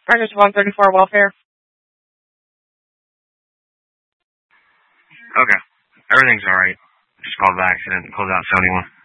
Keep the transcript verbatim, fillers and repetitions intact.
Records one thirty-four welfare. Okay. Everything's alright. Just called by accident and closed out seventy-one.